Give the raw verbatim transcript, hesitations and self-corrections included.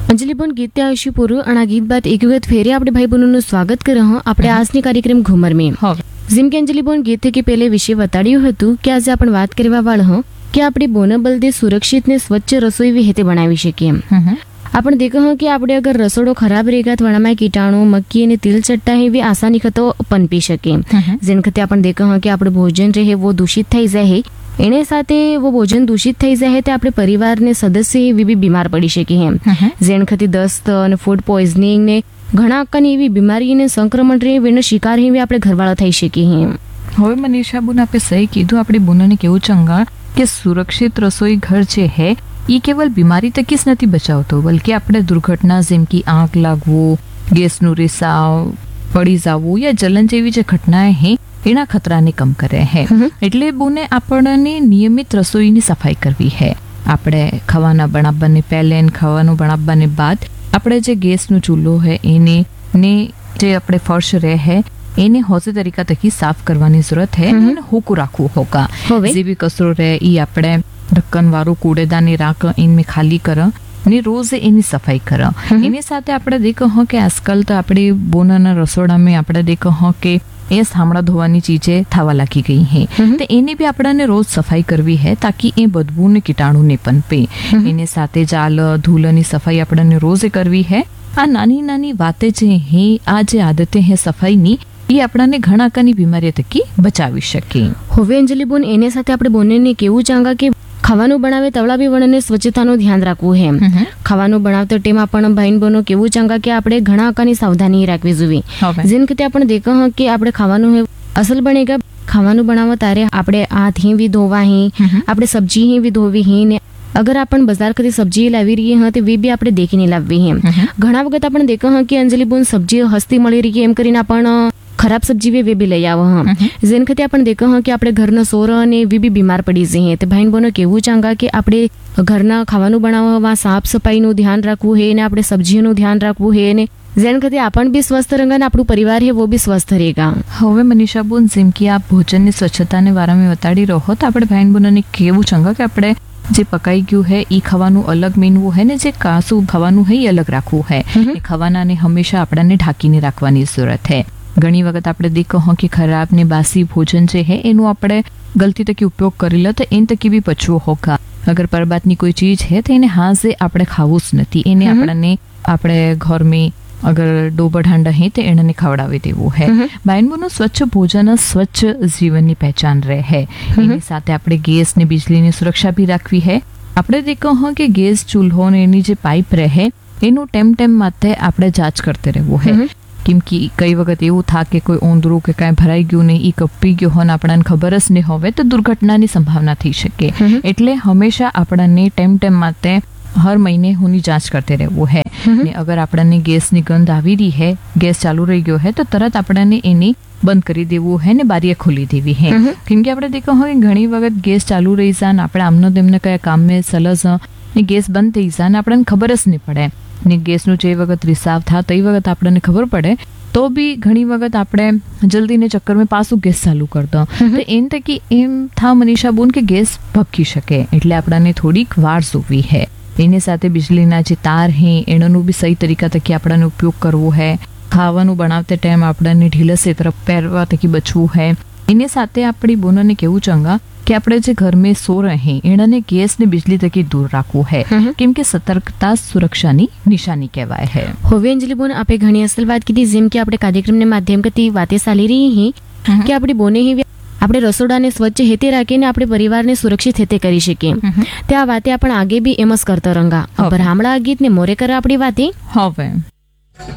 અંજલિબોન ગીતે આયુષ્ય પૂરું અને આ ગીત બાદ એક વખત ફેરે આપણે ભાઈ બહેનોનું સ્વાગત કરે હા આપણે આજની કાર્યક્રમ ઘુમર મેં જેમ કે અંજલિબોન ગીતે કે પહેલે વિશે બતાડ્યું હતું કે આજે આપણે વાત કરવા વાળા હા કે આપણે બોને બલદે સુરક્ષિત ને સ્વચ્છ રસોઈ भी हेते बनावी શકીએ એમ આપણે देखो हैं कि આપણે અગર રસોડો ખરાબ रहेगा तो वहाँ में कीटाणु मक्खी ने तिल चट्टा है भी आसानी खतो पनपी सके जिन खते अपन देखो हैं कि આપણે ભોજન રહે वो दूषित થઈ જાય એને સાથે वो ભોજન દૂષિત થઈ જાય તો આપણે પરિવારને સદસ્ય એવી બી બીમાર પડી શકે એમ જેન ખતી દસ્ત અને ફૂડ પોઈઝનિંગ ને ઘણા કની એવી બીમારીને સંક્રમણ રહે એનો શિકાર એવી આપણે ઘરવાળા થઈ શકીએ એમ. હવે મનીષા બુન આપે સહી કીધું આપણી બુનોને કેવું ચંગા કે સુરક્ષિત રસોઈ ઘર જે હે એ કેવલ બીમારી તક જ નથી બચાવતો બલકે આપણે દુર્ઘટના જેમ કે આગ લાગવું ગેસનું રિસાવ પડી જવું યા જલન જેવી જે ઘટનાએ હે એના ખતરાને કમ કરે હે એટલે બોને આપણને નિયમિત રસોઈની સફાઈ કરવી હે. આપણે ખાવાના બનાવવાને પહેલે ખાવાનું બનાવવાને બાદ આપણે જે ગેસનો ચૂલો હે એને ને જે આપણે ફર્શ રહે હે એને હોશે તરીકા તકી સાફ કરવાની જરૂરત હે અને હોકું રાખવું હોકા જે બી કચરો રહે એ આપણે ઢક્કન વાળું કૂડેદાની રાખ इनमें खाली कर ने रोज एनी सफाई कर एनी साथे આપણે देखो हो કે આજકાલ તો આપણે બોનાના રસોડામાં આપણે देखो हो કે એ સામડા ધોવાની ચીજે થવા લાગી ગઈ હે તો એની બી આપણને રોજ સફાઈ કરવી હે તાકી એ બદબૂ ને કીટાણુ ને પનપે એને સાથે જાલ ધૂળની સફાઈ આપણને રોજ કરવી હે. આ નાની નાની વાતે જે હે આ જે આદતે હે સફાઈની એ આપણને ઘણા કની બીમારી તકી બચાવી શકે. હવે અંજલિબોન એને સાથે આપણે બોનેને કેવું ચાંગા કે ખાવાનું બનાવે તવલા બી વણને સ્વચ્છતાનું ધ્યાન રાખવું હે. ખાવાનું બનાવતા ટેમાં પણ ભાઈન બનો કેવું ચાંગા કે આપણે ઘણા આકાની સાવધાની રાખવી જોઈએ જેમ કે આપણે દેખો હા કે આપણે ખાવાનું હે અસલ બનેગા ખાવાનું બનાવવા તારે આપણે હાથ હી બી ધોવા હી આપણે સબ્જી હી બી ધોવી હી ને અગર આપણ બજાર કદી સબ્જી લાવી રહી હા તો વે બી આપણે દેખીને લાવવી હે. ઘણા વખત આપણે દેખો હા કે અંજલિ બોન સબ્જી હસ્તી મળી રહી એમ કરીને આપણ ખરાબ સબ્જી વે બી લઈ આવો હા જેન ખતે આપણે દેખો હા કે આપણે ઘરના સોરા અને વી બી બીમાર પડી જઈએ તો ભાઈન બોનો કેવું ચાંગા કે આપણે ઘરના ખાવાનું બનાવવા સાફ સફાઈનું ધ્યાન રાખવું હે ને આપણે સબ્જીનું ધ્યાન રાખવું હે ને જેન ખતે આપણ બી સ્વસ્થ રહે ને આપણું પરિવાર હે વો બી સ્વસ્થ રહેગા. હવે મનીષા બોન જેમ કે આ ભોજનની સ્વચ્છતાને વારામાં બતાડી રહો તો આપણે ભાઈન બોનોને કેવું ચાંગા કે આપણે જે પકાઈ ગયું હે ઈ ખાવાનું અલગ મીનવું હે ને જે કાસું ખાવાનું હે એ અલગ રાખવું હે. એ ખાવાનાને હંમેશા આપણને ઢાંકીને રાખવાની જરૂરત હે. ઘણી વખત આપણે દેખો હો કે ખરાબ ને બાસી ભોજન જે હે એનું આપણે ગલતી તકી ઉપયોગ કરી લો તો એન તકી બી પચવો હોકા. અગર પરબાતની કોઈ ચીજ હે તો એને હાજે આપણે ખાવું જ નથી એને આપણને આપણે ઘરમાં અગર ડોબર ઢાંડા હે તો એને ખવડાવી દેવું હે. બાયનબોનું સ્વચ્છ ભોજન સ્વચ્છ જીવનની પહેચાન રહે હે. એની સાથે આપણે ગેસ ને બીજળીની સુરક્ષા બી રાખવી હે. આપણે દેખો હો કે ગેસ ચૂલ્હો ને એની જે પાઇપ રહે એનું ટેમ ટેમ માટે આપણે જાંચ કરતે રહેવું હે કેમ કે કઈ વખત એવું થા કે કોઈ ઓંદરું કે કાંઈ ભરાઈ ગયું નહીં એ કપી ગયો હોય ને આપણને ખબર જ નહીં હોય તો દુર્ઘટનાની સંભાવના થઈ શકે. એટલે હંમેશા આપણને ટેમ ટેમ માટે હર મહિને હુંની જાંચ કરતે રહેવું હે ને અગર આપણને ગેસની ગંધ આવી રહી હે ગેસ ચાલુ રહી ગયો હે તો તરત આપણને એની બંધ કરી દેવું હે ને બારીએ ખોલી દેવી હે. કેમ કે આપણે દેખો હોય ઘણી વખત ગેસ ચાલુ રહી જાય ને આપણે આમનો તેમને કયા કામમાં સલસ ને ગેસ બંધ થઈ જાય ને આપણને ખબર જ નહીં પડે ને ગેસનું જે વખત રિસાવ થા તો એ વખત આપણને ખબર પડે તો બી ઘણી વખત આપણે જલ્દીને ચક્કરમાં પાછું ગેસ ચાલુ કરતો તો એમ તકી એમ થા મનીષા બોન કે ગેસ ભપકી શકે એટલે આપણને થોડીક વાર જોવી હે. એની સાથે વીજળીના જે તાર હે એનો બી સહી તરીકા તકી આપણને ઉપયોગ કરવો હે. ખાવાનું બનાવતે ટાઈમ આપણને ઢીલસે તરફ પહેરવા તકી બચવું હે. એની સાથે આપણી બોનોને કેવું ચંગા કે આપણે જે ઘરમાં સો રહે એને ગેસ ને બીજળી તકી દૂર રાખવું હે કેમ કે સતર્કતા સુરક્ષાની નિશાની કહેવાય હે. હવે અંજલિ બોન આપણે ઘણી અસલ વાત કીધી જેમ કે આપણે કાર્યક્રમને માધ્યમ કરતી વાતે ચાલી રહી હી કે આપણી બોને હી આપણે રસોડાને સ્વચ્છ હેતે રાખીને આપણે પરિવારને સુરક્ષિત હેતે કરી શકીએ. ત્યાં વાતે આપણે આગે બી એમ જ કરતા રંગા પર હામડા ગીત ને મોરે કરે આપણી વાતે હવે